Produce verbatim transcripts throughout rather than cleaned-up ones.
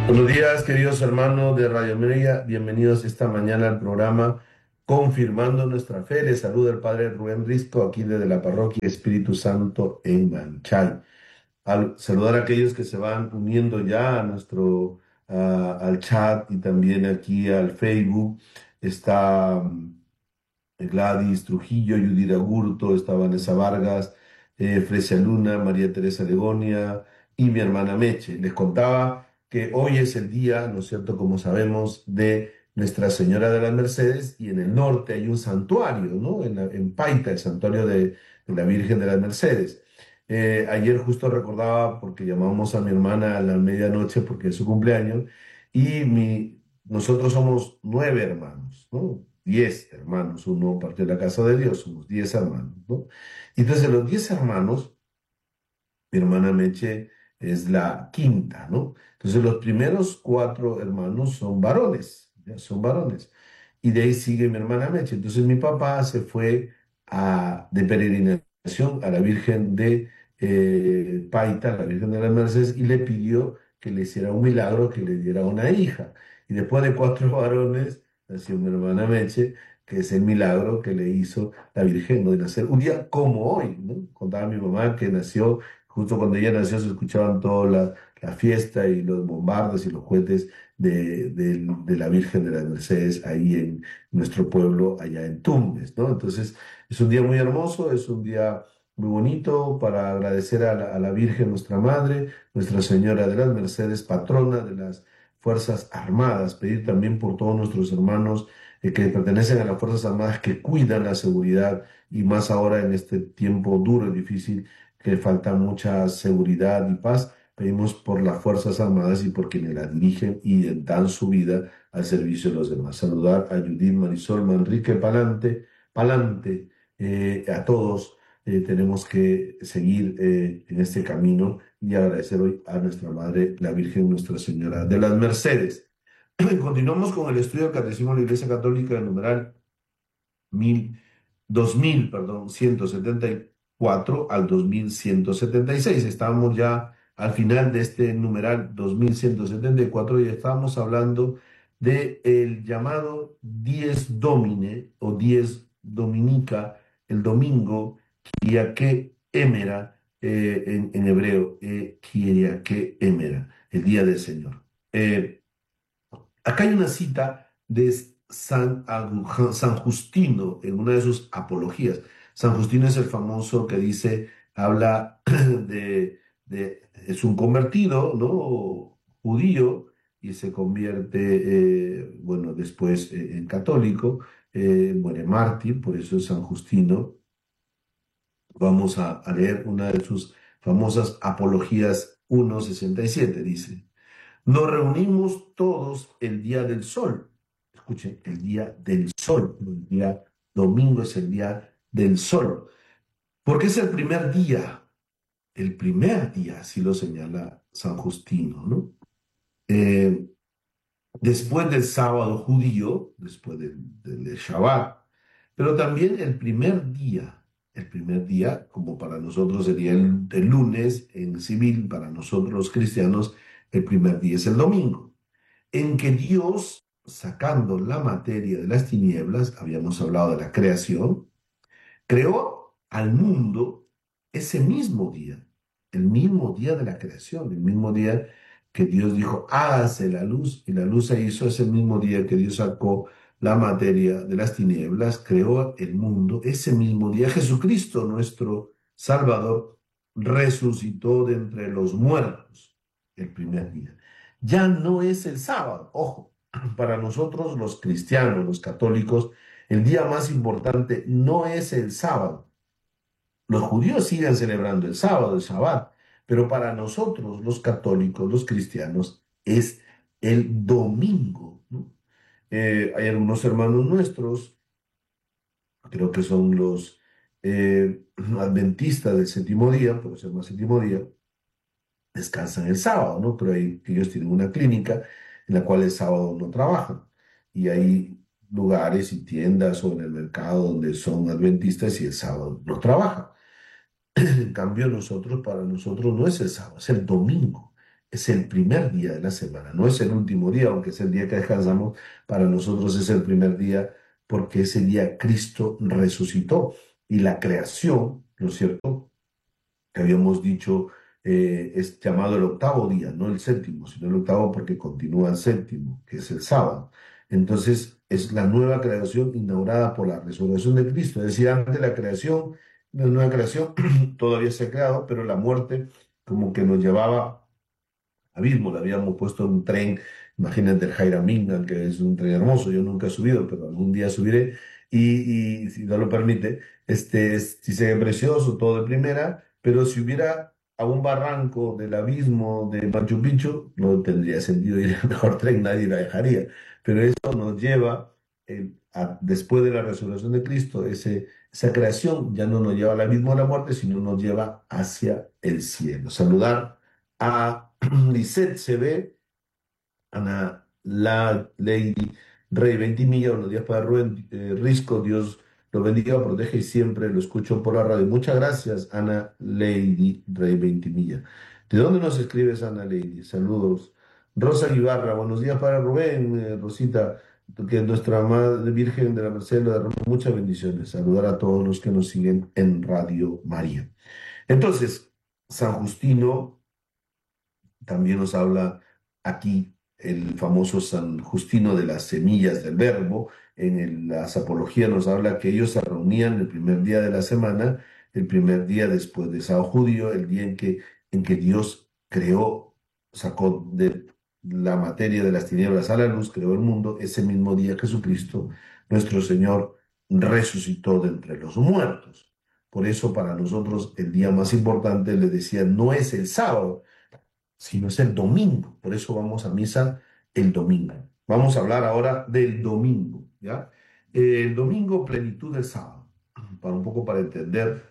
Buenos días, queridos hermanos de Radio María. Bienvenidos esta mañana al programa Confirmando Nuestra Fe. Les saluda el Padre Rubén Risco, aquí desde la Parroquia Espíritu Santo en Manchay. Al saludar a aquellos que se van uniendo ya a nuestro, ah, al chat y también aquí al Facebook. Está mm, Gladys Trujillo, Judith Agurto, está Vanessa Vargas, eh, Fresia Luna, María Teresa Legonia y mi hermana Meche. Les contaba que hoy es el día, ¿no es cierto?, como sabemos, de Nuestra Señora de las Mercedes, y en el norte hay un santuario, ¿no? En, la- en Paita, el santuario de, de la Virgen de las Mercedes. Eh, ayer justo recordaba, porque llamamos a mi hermana a la medianoche porque es su cumpleaños, y mi, nosotros somos nueve hermanos, ¿no? Diez hermanos, uno partió de la casa de Dios, somos diez hermanos, ¿no? Y entonces los diez hermanos, mi hermana Meche es la quinta, ¿no? Entonces los primeros cuatro hermanos son varones, ya son varones. Y de ahí sigue mi hermana Meche. Entonces mi papá se fue a, de peregrinación a la Virgen de eh, Paita, la Virgen de las Mercedes, y le pidió que le hiciera un milagro, que le diera una hija. Y después de cuatro varones, nació mi hermana Meche, que es el milagro que le hizo la Virgen, ¿no? De nacer un día como hoy, ¿no? Contaba mi mamá que nació. Justo cuando ella nació se escuchaban toda la, la fiesta y los bombardos y los cohetes de, de- de la Virgen de las Mercedes ahí en nuestro pueblo, allá en Tumbes, ¿no? Entonces es un día muy hermoso, es un día muy bonito para agradecer a la, a la Virgen, nuestra Madre, Nuestra Señora de las Mercedes, patrona de las Fuerzas Armadas, pedir también por todos nuestros hermanos eh, que pertenecen a las Fuerzas Armadas que cuidan la seguridad, y más ahora en este tiempo duro y difícil, que falta mucha seguridad y paz. Pedimos por las Fuerzas Armadas y por quienes las dirigen y dan su vida al servicio de los demás. Saludar a Judith Marisol Manrique Palante, Palante, eh, a todos. Eh, tenemos que seguir eh, en este camino y agradecer hoy a nuestra Madre, la Virgen Nuestra Señora de las Mercedes. Continuamos con el estudio del Catecismo de la Iglesia Católica, del numeral mil, dos mil, perdón, ciento setenta y cuatro al dos mil ciento setenta y seis. Estamos ya al final de este numeral dos mil ciento setenta y cuatro y estamos hablando de el llamado Dies Domine o Dies Dominica, el domingo, Kyriake Emera, eh, en, en hebreo, eh, Kyriake Emera, el día del Señor. Eh, Acá hay una cita de San, Agu- San Justino en una de sus apologías. San Justino es el famoso que dice, habla de, de- es un convertido, ¿no? Judío, y se convierte, eh, bueno, después eh, en católico, eh, muere mártir, por eso es San Justino. Vamos a, a leer una de sus famosas apologías uno sesenta y siete, dice. Nos reunimos todos el día del sol. Escuchen, el día del sol. No, el día domingo es el día del sol. Porque es el primer día. El primer día, así lo señala San Justino, ¿no? Eh, Después del sábado judío, después del, del Shabbat, pero también el primer día. El primer día, como para nosotros sería el, el lunes en civil, para nosotros los cristianos, el primer día es el domingo, en que Dios, sacando la materia de las tinieblas, habíamos hablado de la creación, creó al mundo ese mismo día, el mismo día de la creación, el mismo día que Dios dijo, hágase la luz, y la luz se hizo ese mismo día que Dios sacó la materia de las tinieblas, creó el mundo, ese mismo día Jesucristo, nuestro Salvador, resucitó de entre los muertos el primer día. Ya no es el sábado, ojo, para nosotros los cristianos, los católicos, el día más importante no es el sábado. Los judíos siguen celebrando el sábado, el Shabbat, pero para nosotros, los católicos, los cristianos, es el domingo, ¿no? Eh, hay algunos hermanos nuestros, creo que son los eh, adventistas del séptimo día, por ser más séptimo día, descansan el sábado, ¿no? Pero hay, ellos tienen una clínica en la cual el sábado no trabajan. Y hay lugares y tiendas o en el mercado donde son adventistas y el sábado no trabajan. En cambio, nosotros, para nosotros no es el sábado, es el domingo. es el primer día de la semana, no es el último día, aunque es el día que descansamos, para nosotros es el primer día porque ese día Cristo resucitó y la creación, ¿no es cierto? Que habíamos dicho, eh, es llamado el octavo día, no el séptimo, sino el octavo porque continúa el séptimo, que es el sábado. Entonces, es la nueva creación inaugurada por la resurrección de Cristo. Es decir, antes de la creación, la nueva creación todavía se ha creado, pero la muerte como que nos llevaba abismo, le habíamos puesto un tren, imagínate el Jaira Mingan, que es un tren hermoso, yo nunca he subido, pero algún día subiré, y, y si no lo permite, este, es- si se ve precioso, todo de primera, pero si hubiera a un barranco del abismo de Machu Picchu, no tendría sentido ir el mejor tren, nadie la dejaría, pero eso nos lleva, eh, a- después de la resurrección de Cristo, ese, esa creación ya no nos lleva al abismo de la muerte, sino nos lleva hacia el cielo. Saludar a Lisette se ve, Ana la Lady Rey Ventimilla, buenos días para Rubén eh, Risco, Dios lo bendiga, protege y siempre lo escucho por la radio. Muchas gracias, Ana Lady Rey Ventimilla. ¿De dónde nos escribes, Ana Lady? Saludos. Rosa Ibarra, buenos días para Rubén, eh, Rosita, que nuestra Madre Virgen de la Merced le derrama muchas bendiciones. Saludar a todos los que nos siguen en Radio María. Entonces, San Justino también nos habla aquí el famoso San Justino de las semillas del verbo. En el- las apologías nos habla que ellos se reunían el primer día de la semana, el primer día después de Sábado Judío, el día en que, en que Dios creó, sacó de la materia de las tinieblas a la luz, creó el mundo. Ese mismo día Jesucristo, nuestro Señor, resucitó de entre los muertos. Por eso para nosotros el día más importante, les decía, no es el sábado, sino es el domingo. Por eso vamos a misa el domingo. Vamos a hablar ahora del domingo, ¿ya? Eh, El domingo, plenitud del sábado, para un poco para entender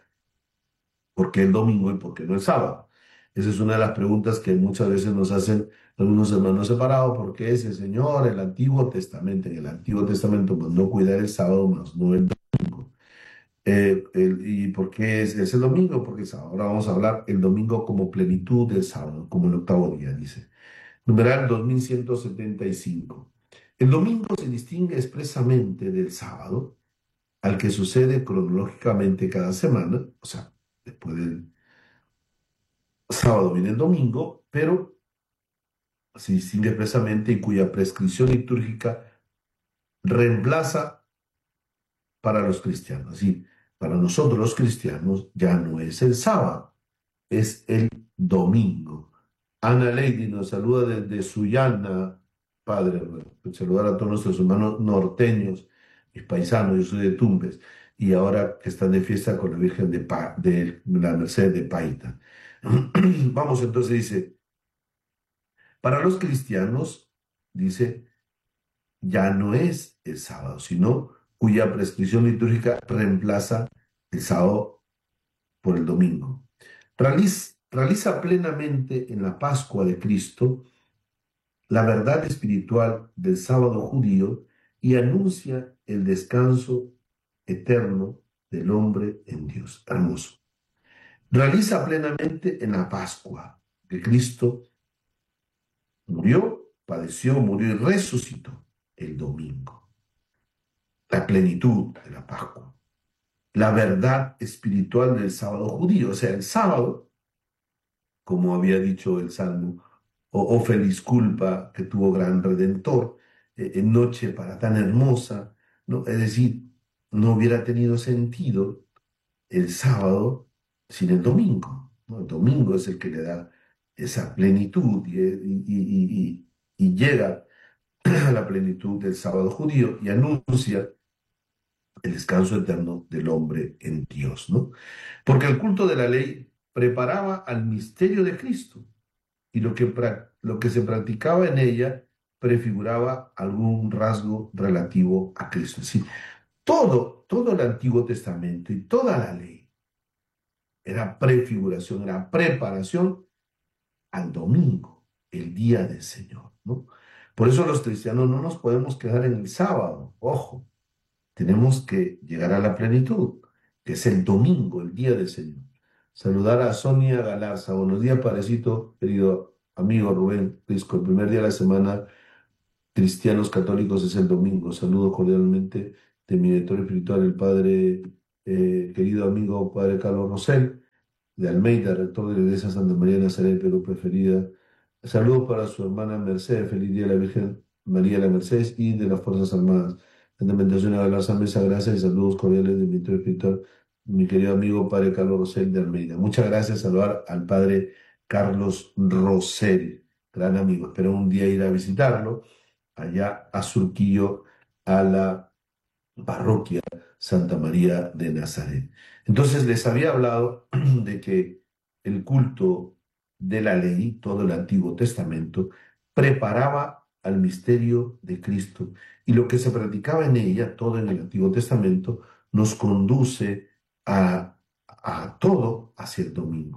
por qué el domingo y por qué no el sábado. Esa es una de las preguntas que muchas veces nos hacen algunos hermanos separados, ¿por qué ese Señor, el Antiguo Testamento, en el Antiguo Testamento mandó cuidar el sábado, más no el domingo? Eh, el- ¿y por qué es, es el domingo? Porque es sábado. Ahora vamos a hablar el domingo como plenitud del sábado, como el octavo día, dice. Numeral dos mil ciento setenta y cinco. El domingo se distingue expresamente del sábado, al que sucede cronológicamente cada semana, o sea, después del sábado viene el domingo, pero se distingue expresamente y cuya prescripción litúrgica reemplaza para los cristianos. Así, para nosotros los cristianos ya no es el sábado, es el domingo. Ana Lady nos saluda desde Sullana, Padre. Bueno, pues saludar a todos nuestros hermanos norteños, mis paisanos, yo soy de Tumbes, y ahora que están de fiesta con la Virgen de, Pa- de la Merced de Paita. Vamos entonces, dice, para los cristianos, dice, ya no es el sábado, sino cuya prescripción litúrgica reemplaza el sábado por el domingo. Realiza, realiza plenamente en la Pascua de Cristo la verdad espiritual del sábado judío y anuncia el descanso eterno del hombre en Dios. Hermoso. Realiza plenamente en la Pascua que Cristo murió, padeció, murió y resucitó el domingo. La plenitud de la Pascua. La verdad espiritual del sábado judío. O sea, el sábado, como había dicho el Salmo, o, o feliz culpa que tuvo gran redentor, eh, en noche para tan hermosa, ¿no? Es decir, no hubiera tenido sentido el sábado sin el domingo, ¿no? El domingo es el que le da esa plenitud y, y- y- y- y llega a la plenitud del sábado judío y anuncia el descanso eterno del hombre en Dios, ¿no? Porque el culto de la ley preparaba al misterio de Cristo y lo que, prac- lo que se practicaba en ella prefiguraba algún rasgo relativo a Cristo. Es decir, todo, todo el Antiguo Testamento y toda la ley era prefiguración, era preparación al domingo, el día del Señor, ¿no? Por eso los cristianos no nos podemos quedar en el sábado, ojo, tenemos que llegar a la plenitud, que es el domingo, el día del Señor. Saludar a Sonia Galarza. Buenos días, Padrecito, querido amigo Rubén Risco. El primer día de la semana cristianos católicos es el domingo. Saludo cordialmente de mi director espiritual, el padre, eh, querido amigo padre Carlos Rosell, de Almeida, rector de la Iglesia Santa María de Nazaret, Perú preferida. Saludos para su hermana Mercedes, feliz día de la Virgen María de la Mercedes y de las Fuerzas Armadas. En invitación a la mesa, gracias y saludos cordiales de mi director espiritual, mi querido amigo padre Carlos Rosell de Almeida. Muchas gracias, saludar al padre Carlos Rosell, gran amigo. Espero un día ir a visitarlo allá a Surquillo, a la parroquia Santa María de Nazaret. Entonces les había hablado de que el culto de la ley, todo el Antiguo Testamento, preparaba al misterio de Cristo y lo que se practicaba en ella, todo en el Antiguo Testamento, nos conduce a, a todo hacia el domingo.